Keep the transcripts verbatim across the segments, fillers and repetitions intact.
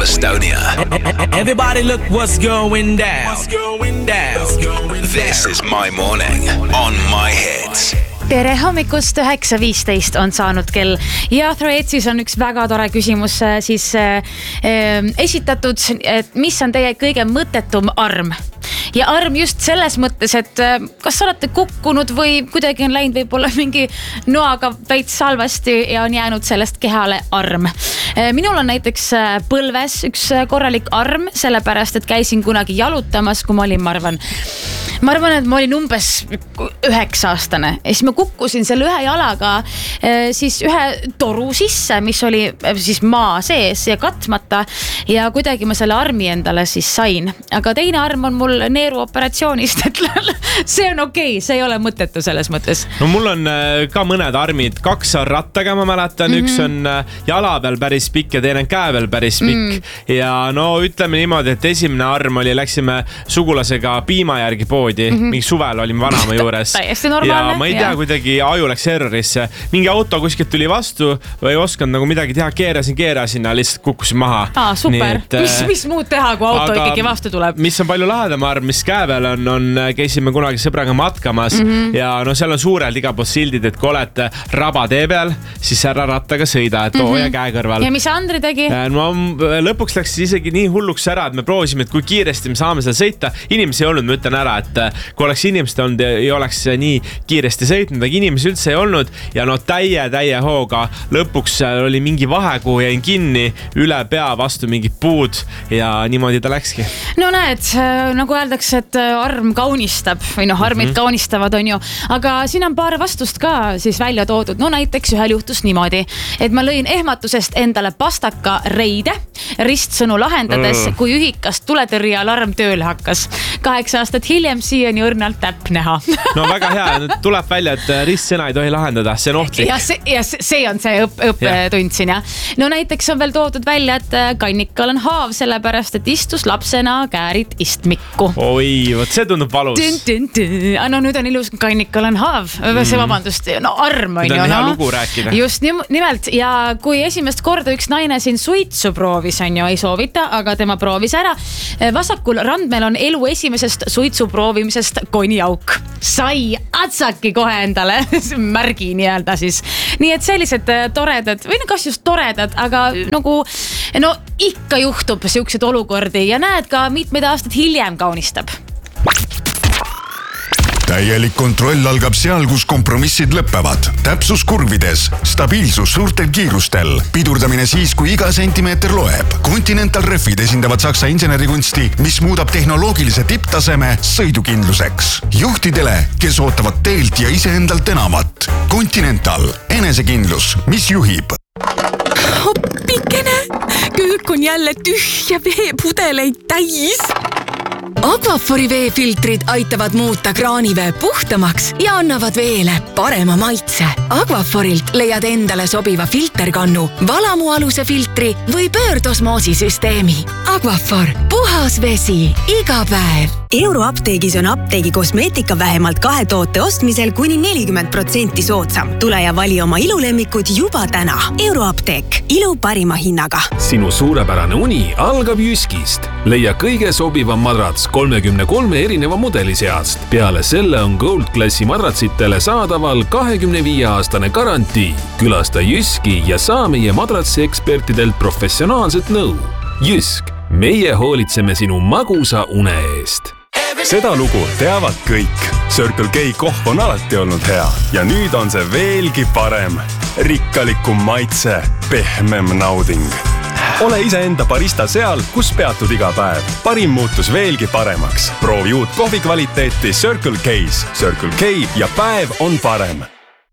Estonia. Everybody look what's going down. What's going down. This is my morning on my hits. Tere hommikust, üheksa viisteist on saanud kell ja Threadsis on üks väga tore küsimus siis äh, esitatud, et mis on teie kõige mõttetum arm? Ja arm just selles mõttes, et kas olete kukkunud või kuidagi on läinud võib-olla mingi noaga veits halvasti ja on jäänud sellest kehale arm. Minul on näiteks põlves üks korralik arm, sellepärast, et käisin kunagi jalutamas, kui ma olin, ma arvan, ma arvan, et ma olin umbes üheksa aastane. Ja siis ma kukkusin selle ühe jalaga siis ühe toru sisse, mis oli siis maa sees ja katmata ja kuidagi ma selle armi endale siis sain. Aga teine arm on mul neeruoperatsioonist, et see on okei, see ei ole mõttetu selles mõttes. No mul on ka mõned armid, kaks on rattaga, ma mäletan, mm-hmm. üks on jala peal päris pikk ja teine on käe peal päris pikk. Mm. Ja no ütleme niimoodi, et esimene arm oli, läksime sugulasega piima järgi poodi, mm-hmm. mingi suvel olime vanama juures. Täiesti normaalne. Ja ma ei tea, ja. kuidagi aju läks errorisse. Mingi auto kuskilt tuli vastu või ei osanud nagu midagi teha, keerasin, keerasin ja lihtsalt kukkusin maha. Aa, super. Et, mis, mis muud teha, kui auto aga, ikkagi vastu tuleb? Mis on palju lahedam arm, mis käe peal on, on, käisime kunagi sõbraga matkamas mm-hmm. ja no seal on suurelt iga pool sildid, et kui olete raba tee peal, siis ära rattaga sõida, et mm-hmm. hoia käe kõrval. Ja mis Andri tegi? No, lõpuks läks isegi nii hulluks ära, et me proovisime, et kui kiiresti me saame seal sõita. Inimesi ei olnud, ma ütlen ära, et kui oleks inimesed olnud, ei oleks nii kiiresti sõitnud, aga inimesi üldse ei olnud ja no täie, täie hooga lõpuks oli mingi vahe, kuhu jäin kinni üle pea vastu mingid puud ja niimoodi ta läkski. No näed, nagu öeldakse, et arm kaunistab või noh, armid mm-hmm. kaunistavad on ju, aga siin on paar vastust ka siis välja toodud. No näiteks ühel juhtus niimoodi, et ma lõin ehmatusest endale pastaka reide ristsõnu lahendades, mm. kui ühikast tuletõrje alarm tööle hakkas. Kaheksa aastat hiljem siiani õrnalt täpp näha. No väga hea, tuleb välja, et ristsõna ei tohi lahendada, see on ohtlik. Ja see, ja see on see õpp, õppetund siin, jah. No näiteks on veel toodud välja, et kannikal on haav sellepärast, et istus lapsena käärid istmikku. Oi, võt see tundub valus. Tün, tün, tün. No nüüd on ilus, kannikal on haav. Mm. See vabandust, no arm on nüüd ju. On hea no. lugu rääkida. Just nimelt. Ja kui esimest korda üks naine siin suitsu proovis, on ju, ei soovita, aga tema proovis ära. Vasakul randmel on elu esimesest suitsu proovimisest koniauk. Sai atsaki kohe endale märgi nii-öelda siis. Nii et sellised toredad, või kas just toredad, aga nagu, no ikka juhtub siuksed olukordi ja näed ka mitmeid aastad hiljem kaunistab. Täielik kontroll algab seal, kus kompromissid lõppevad. Täpsus kurvides, stabiilsus suurtel kiirustel, pidurdamine siis, kui iga sentimeeter loeb. Continental Refid esindavad saksa insenerikunsti, mis muudab tehnoloogilise tipptaseme sõidukindluseks. Juhtidele, kes ootavad teelt ja iseendalt enamat. Continental, enesekindlus, mis juhib. Hoppikene, köök on jälle tühja veepudeleid täis. Aquafori veefiltrid aitavad muuta kraanivee puhtamaks ja annavad veele parema maitse. Aquaforilt leiad endale sobiva filterkannu, valamualuse filtri või pöördosmoosisüsteemi. Aquafor, puhas vesi, iga päev. Euroapteegis on apteegi kosmeetika vähemalt kahe toote ostmisel kuni nelikümmend protsenti soodsam. Tule ja vali oma ilulemmikud juba täna. Euroapteek, ilu parima hinnaga. Sinu suurepärane uni algab Jyskist. Leia kõige sobivam madrats kolmekümne kolme erineva mudeli seast. Peale selle on Gold Classi madratsitele saadaval kahekümne viie aastane garantii. Külasta Jyski ja saa meie madratsi ekspertidelt professionaalset nõu. Jysk, meie hoolitseme sinu magusa une eest. Seda lugu teavad kõik. Circle K kohv on alati olnud hea ja nüüd on see veelgi parem. Rikkalikum maitse, pehmem nauding. Ole iseenda barista seal, kus peatud iga päev. Parim muutus veelgi paremaks. Proovi uut kohvi kvaliteeti Circle K's. Circle K ja päev on parem.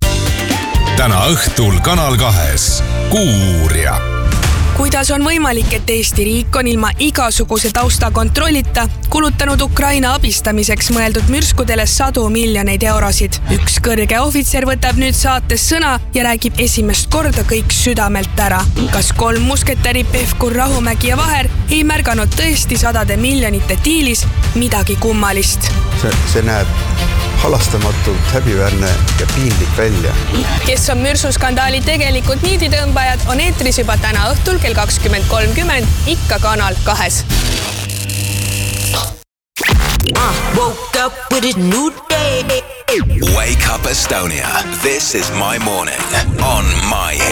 Täna õhtul Kanal kahes Kuuuurija. Kuidas on võimalik, et Eesti riik on ilma igasuguse tausta kontrollita kulutanud Ukraina abistamiseks mõeldud mürskudele sadu miljoneid eurosid? Üks kõrge ohvitser võtab nüüd saates sõna ja räägib esimest korda kõik südamelt ära. Kas kolm musketäri Pevkur, Rahumägi ja Vaher ei märganud tõesti sadade miljonite diilis midagi kummalist? See, see näeb halastamatult häbiväärne ja piinlik välja. Kes on mürskuskandaali tegelikult niiditõmbajad, on eetris juba täna õhtul kell kakskümmend kolmkümmend ikka Kanal kahes. Uh, woke up with a new day. Wake up Estonia. This is my morning on my